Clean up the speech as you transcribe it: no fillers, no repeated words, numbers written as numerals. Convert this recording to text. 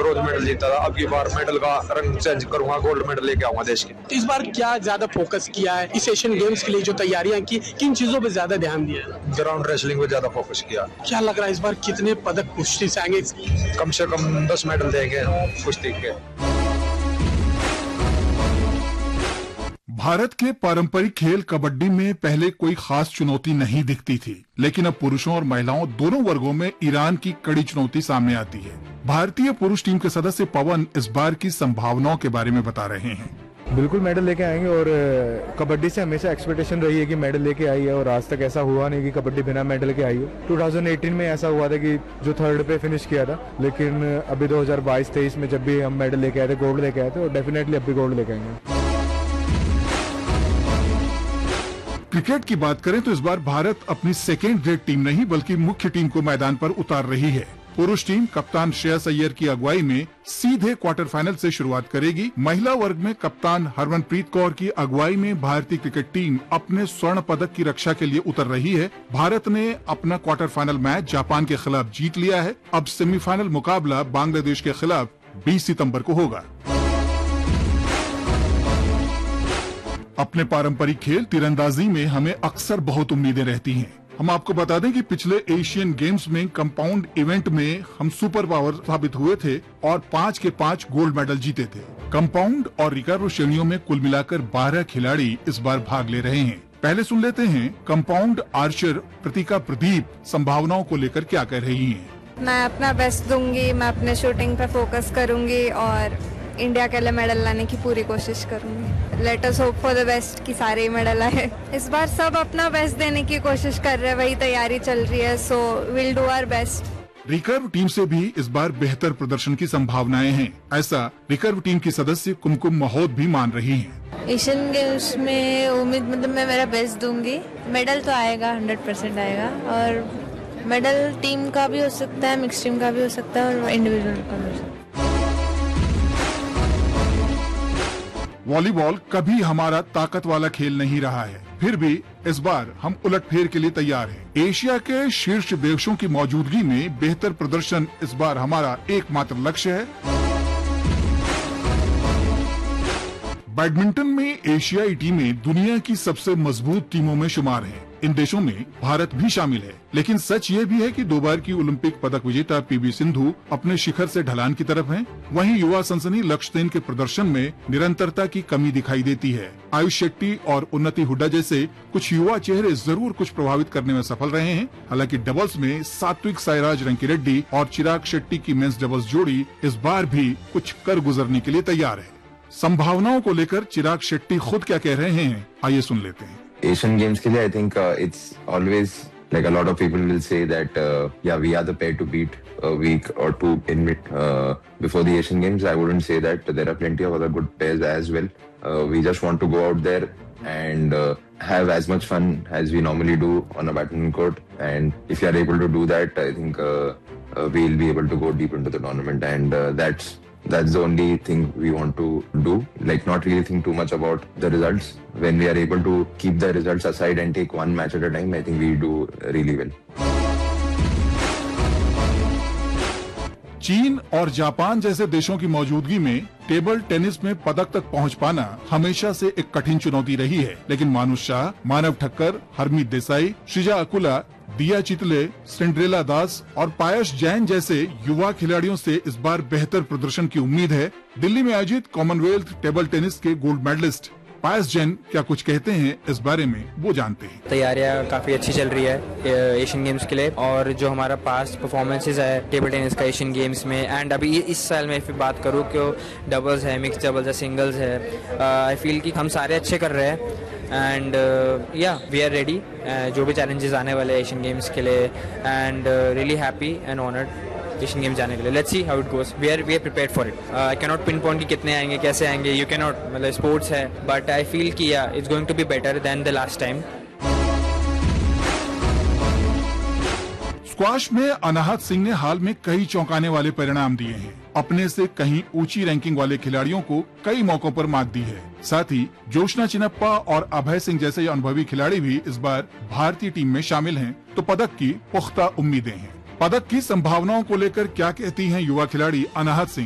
Bronze medal जीता था, अब की बार मेडल का रंग चेंज करूंगा, गोल्ड मेडल लेके आऊंगा देश के। इस बार क्या ज्यादा फोकस किया है इस एशियन गेम्स के लिए, जो तैयारियां की, किन चीजों पे ज्यादा ध्यान दिया? ग्राउंड रेसलिंग पे ज्यादा फोकस किया। क्या लग रहा है इस बार कितने पदक कुश्ती से आएंगे? कम से कम 10 मेडल देंगे कुश्ती के। भारत के पारंपरिक खेल कबड्डी में पहले कोई खास चुनौती नहीं दिखती थी, लेकिन अब पुरुषों और महिलाओं दोनों वर्गों में ईरान की कड़ी चुनौती सामने आती है। भारतीय पुरुष टीम के सदस्य पवन इस बार की संभावनाओं के बारे में बता रहे हैं। बिल्कुल मेडल लेके आएंगे और कबड्डी से हमेशा एक्सपेक्टेशन रही है कि मेडल लेके आई है और आज तक ऐसा हुआ नहीं कि कबड्डी बिना मेडल के आई हो। 2018 में ऐसा हुआ था कि जो थर्ड पे फिनिश किया था, लेकिन अभी 2022-23 में जब भी हम मेडल लेके आए थे, गोल्ड लेके आए थे, और डेफिनेटली अब भी गोल्ड लेके आएंगे। क्रिकेट की बात करें तो इस बार भारत अपनी सेकेंड ग्रेड टीम नहीं बल्कि मुख्य टीम को मैदान पर उतार रही है। पुरुष टीम कप्तान श्रेयस अय्यर की अगुवाई में सीधे क्वार्टर फाइनल से शुरुआत करेगी। महिला वर्ग में कप्तान हरमनप्रीत कौर की अगुवाई में भारतीय क्रिकेट टीम अपने स्वर्ण पदक की रक्षा के लिए उतर रही है। भारत ने अपना क्वार्टर फाइनल मैच जापान के खिलाफ जीत लिया है। अब सेमीफाइनल मुकाबला बांग्लादेश के खिलाफ 20 सितंबर को होगा। अपने पारंपरिक खेल तीरंदाजी में हमें अक्सर बहुत उम्मीदें रहती हैं। हम आपको बता दें कि पिछले एशियन गेम्स में कंपाउंड इवेंट में हम सुपर पावर साबित हुए थे और 5 के 5 गोल्ड मेडल जीते थे। कंपाउंड और रिकर्व श्रेणियों में कुल मिलाकर 12 खिलाड़ी इस बार भाग ले रहे हैं। पहले सुन लेते हैं कंपाउंड आर्चर प्रतिका प्रदीप संभावनाओं को लेकर क्या कह रही हैं। मैं अपना बेस्ट दूंगी, मैं अपने शूटिंग पे फोकस करूंगी और इंडिया के लिए मेडल लाने की पूरी कोशिश करूंगी। Let us hope for the best कि सारे ही मेडल आए। इस बार सब अपना बेस्ट देने की कोशिश कर रहे हैं, वही तैयारी चल रही है, so will do our best. Recurve team से भी इस बार बेहतर प्रदर्शन की संभावनाएं हैं, ऐसा रिकर्व टीम की सदस्य कुमकुम महोद भी मान रही हैं। एशियन गेम्स में उम्मीद मैं मेरा बेस्ट दूंगी। मेडल तो आएगा, 100% आएगा, और मेडल टीम का भी हो सकता है, मिक्स टीम का भी हो सकता है और इंडिविजुअल का भी हो सकता है। वॉलीबॉल कभी हमारा ताकत वाला खेल नहीं रहा है, फिर भी इस बार हम उलटफेर के लिए तैयार हैं। एशिया के शीर्ष देशों की मौजूदगी में बेहतर प्रदर्शन इस बार हमारा एकमात्र लक्ष्य है। बैडमिंटन में एशियाई टीमें दुनिया की सबसे मजबूत टीमों में शुमार हैं। इन देशों में भारत भी शामिल है, लेकिन सच ये भी है कि 2 बार की ओलंपिक पदक विजेता पीवी सिंधु अपने शिखर से ढलान की तरफ हैं। वहीं युवा सनसनी लक्ष्य सेन के प्रदर्शन में निरंतरता की कमी दिखाई देती है। आयुष शेट्टी और उन्नति हुड्डा जैसे कुछ युवा चेहरे जरूर कुछ प्रभावित करने में सफल रहे हैं। हालांकि डबल्स में सात्विक साईराज रंकीरेड्डी और चिराग शेट्टी की मेंस डबल्स जोड़ी इस बार भी कुछ कर गुजरने के लिए तैयार है। संभावनाओं को लेकर चिराग शेट्टी खुद क्या कह रहे हैं, आइए सुन लेते हैं। Asian Games के लिए I think it's always like a lot of people will say that yeah, we are the pair to beat a week or two in before the Asian Games. I wouldn't say that. There are plenty of other good pairs as well. We just want to go out there and have as much fun as we normally do on a badminton court. And if we are able to do that, I think we'll be able to go deep into the tournament. And that's the only thing we want to do. Like not really think too much about the results. When we are able to keep the results aside and take one match at a time, I think we do really well. चीन और Japan जैसे देशों की मौजूदगी में table tennis में पदक तक पहुंच पाना हमेशा से एक कठिन चुनौती रही है। लेकिन मानुष शाह, मानव ठक्कर, हरमीत देसाई, श्रीजा अकुला, दिया चितले, सिंड्रेला दास और पायस जैन जैसे युवा खिलाड़ियों से इस बार बेहतर प्रदर्शन की उम्मीद है। दिल्ली में आयोजित कॉमनवेल्थ टेबल टेनिस के गोल्ड मेडलिस्ट पायस जैन क्या कुछ कहते हैं इस बारे में, वो जानते हैं। तैयारियां काफी अच्छी चल रही है एशियन गेम्स के लिए, और जो हमारा पास्ट परफॉर्मेंसेस है टेबल टेनिस का एशियन गेम्स में, एंड अभी इस साल में फिर बात करूँ कि डबल्स है, मिक्स डबल्स है, सिंगल्स है, आई फील कि हम सारे अच्छे कर रहे हैं। एंड या वी आर रेडी जो भी चैलेंजेस आने वाले हैं एशियन गेम्स के लिए, and really happy and honoured Asian games जाने के लिए। Let's see how it goes, we are prepared for it. I can not pin point कि कितने आएंगे, कैसे आएंगे, यू कैन नॉट, मतलब स्पोर्ट्स है, बट आई फील कि या it's going to be better than the last time. Squash में अनाहत सिंह ने हाल में कई चौंकाने वाले परिणाम दिए हैं। अपने से कहीं ऊंची रैंकिंग वाले खिलाड़ियों को कई मौकों पर मात दी है। साथ ही जोशना चिनप्पा और अभय सिंह जैसे अनुभवी खिलाड़ी भी इस बार भारतीय टीम में शामिल हैं, तो पदक की पुख्ता उम्मीदें हैं। पदक की संभावनाओं को लेकर क्या कहती हैं युवा खिलाड़ी अनाहत सिंह,